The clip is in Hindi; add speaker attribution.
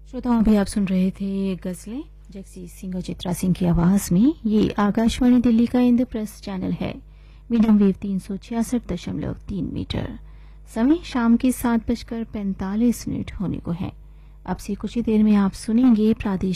Speaker 1: श्रोताओं अभी आप सुन रहे थे गजलें जगजीत सिंह और चित्रा सिंह की आवाज में। ये आकाशवाणी दिल्ली का इंद्रप्रस्थ चैनल है। Medium wave 366.3 metre. समय शाम के 7:45 होने को है। अब से कुछ ही देर में आप सुनेंगे प्रादेशिक